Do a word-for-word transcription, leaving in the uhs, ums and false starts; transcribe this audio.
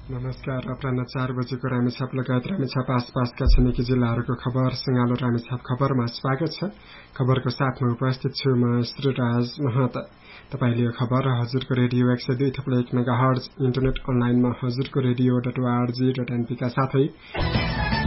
नमस्कार। अपराह्न चार बजेको रामेछाप लगायत रामेछाप आसपासका छिमेकी जिल्लाहरूको खबर सँगालो रामेछाप खबरमा स्वागत छ। खबरको साथमा उपस्थित छु म श्रीराज महत। तपाईले यो खबर हजुरको रेडियो एक सय दुई थप्लो एक मेगा हर्ज इन्टरनेट अनलाइनमा हजुरको radio dot ORG dot NP का साथै